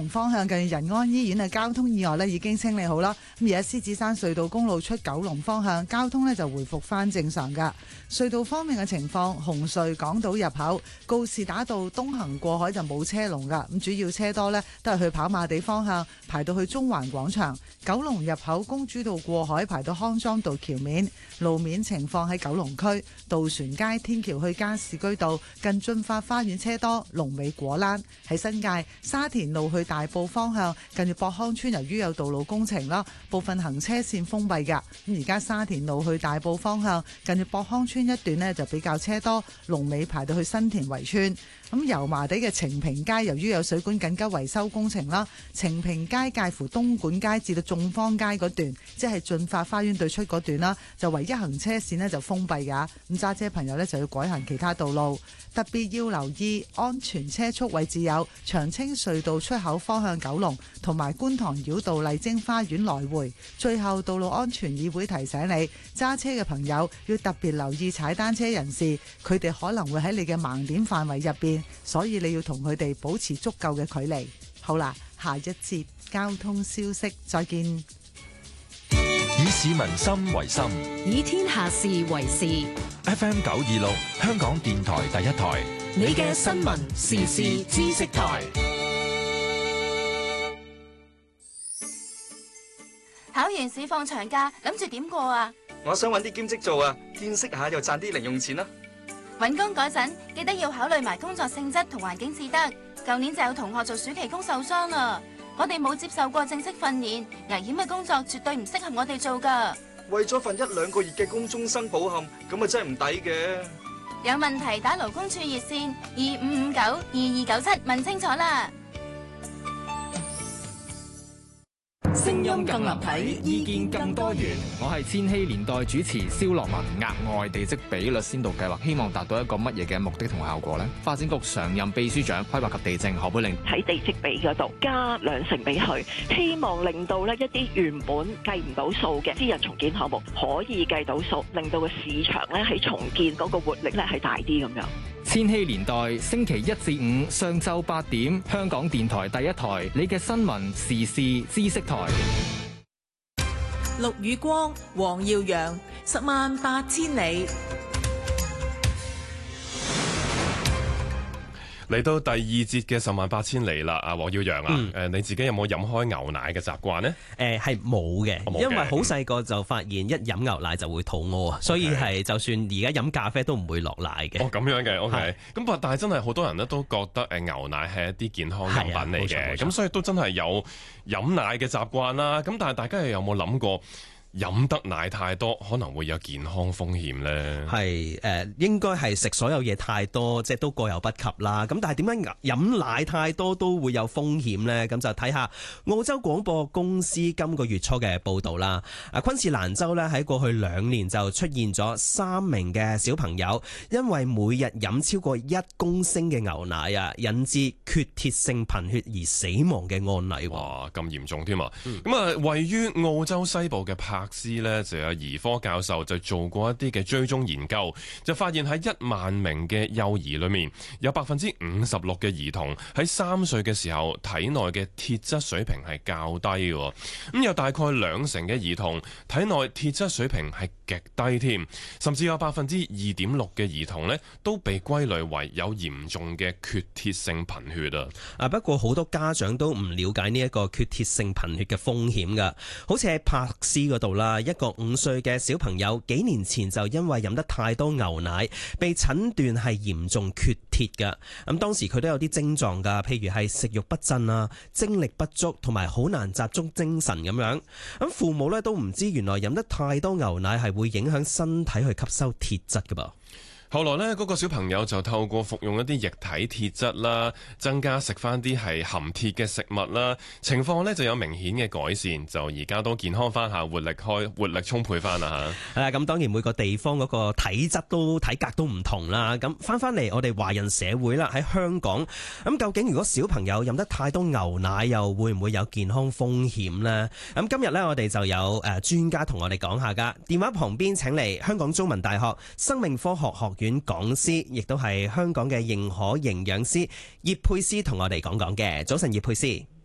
龍方向近仁安醫院嘅交通意外呢已經清理好啦。咁而家獅子山隧道公路出九龍方向交通呢就回復翻正常噶。隧道方面嘅情況，紅隧港島入口告士打道東行過海就冇車龍噶，咁主要車多呢都係去跑馬地方向排到去中環廣場。九龍入口公主道過海排到康莊道橋面。路面情況喺九龍區渡船街天橋去加士居道近駿發花園車多，龍尾果欄。喺新界沙田路去大埔方向近住博康村，由於有道路工程啦，部分行車線封閉噶。咁而家沙田路去大埔方向近住博康村一段呢就比較車多，龍尾排到去新田圍村。咁油麻地嘅晴平街由於有水管緊急維修工程啦，晴平街介乎東莞街至到眾坊街嗰段，即係駿發花園對出嗰段啦，就唯一行車線呢就封閉噶。咁揸車朋友呢就要改行其他道路，特別要留意安全車速位置有長青隧道出口方向九龍同埋觀塘繞道麗晶花園來回。最後，道路安全議會提醒你，揸車嘅朋友要特別留意踩單車人士，佢哋可能會喺你嘅盲點範圍入邊，所以你要同佢哋保持足夠嘅距離。好啦，下一節交通消息再見。 以市民心為心， 以天下事為事。 FM 926香港電台第一台， 你嘅新聞時事知識台。 考完試放長假，諗住點過啊？ 我想揾啲兼職做啊，見識下又賺啲零用錢啦。 揾工嗰陣記得要考慮埋工作性質同環境至得。舊年就有同學做暑期工受傷啦。我哋冇接受過正式訓練，危險嘅工作絕對唔適合我哋做㗎。 為咗份1-2個月嘅工終生抱憾，咁啊真係唔抵嘅。 有問題打勞工處熱線25592297問清楚啦。 聲音更立體，意見更多元。我係千禧年代主持蕭樂文。額外地積比率先導計劃希望達到一個乜嘢嘅目的同效果呢？發展局常任秘書長規劃及地政何佩玲喺地積比嗰度加2成俾佢，希望令到呢一啲原本計唔到數嘅私人重建項目可以計到數，令到個市場咧喺重建嗰個活力咧係大啲咁樣。 千禧年代星期1至5上晝8點，香港電台第一台，你嘅新聞時事知識台。 陸宇光、黃耀揚，18000里。 嚟到第2節嘅18000里啦，阿黃耀揚啊，你自己有冇飲開牛奶嘅習慣呢？ 係冇嘅，因為好細個就發現一飲牛奶就會肚屙啊，所以係就算而家飲咖啡都唔會落奶嘅。 哦，咁樣嘅 ，OK。咁但係真係好多人咧都覺得牛奶係一啲健康飲品嚟嘅，咁所以都真係有飲奶嘅習慣啦。咁但係大家又有冇諗過？飲得奶太多可能會有健康風險呢？ 係應該係食所有嘢太多，即係都過猶不及啦。咁但係點解飲奶太多都會有風險呢？咁就睇下澳洲廣播公司今個月初嘅報導啦。昆士蘭州呢喺過去2年就出現咗3名嘅小朋友因為每日飲超過1公升嘅牛奶啊，引致缺鐵性貧血而死亡嘅案例。 哇，咁嚴重添啊！咁位於澳洲西部嘅柏斯呢就有兒科教授就做過一啲嘅追蹤研究，就發現喺1萬名嘅幼兒裏面，有56%嘅兒童喺3歲嘅時候體內嘅鐵質水平係較低嘅，咁有大概2成嘅兒童體內鐵質水平係極低添，甚至有2.6%嘅兒童呢都被歸類為有嚴重嘅缺鐵性貧血啊！ 不過好多家長都唔了解呢一個缺鐵性貧血嘅風險㗎，好似喺柏斯嗰度啦，一個5歲嘅小朋友幾年前就因為飲得太多牛奶，被診斷係嚴重缺鐵㗎。咁當時佢都有啲症狀㗎，譬如係食慾不振啊、精力不足同埋好難集中精神咁樣。咁父母咧都唔知原來飲得太多牛奶係會影響身體去吸收鐵質㗎噃。 後來呢，嗰個小朋友就透過服用一啲液體鐵質啦，增加食翻啲係含鐵嘅食物啦，情況呢就有明顯嘅改善，就而家都健康翻下，活力充沛翻啦嚇。係啦， 咁當然每個地方嗰個體質體格都唔同啦。咁翻嚟我哋華人社會啦，喺香港，咁究竟如果小朋友飲得太多牛奶，又會唔會有健康風險呢？咁今日呢，我哋就有專家同我哋講下噶。電話旁邊請嚟香港中文大學生命科學學院講師，亦都係香港嘅認可營養師葉沛詩同我哋講嘅。早晨，葉沛詩。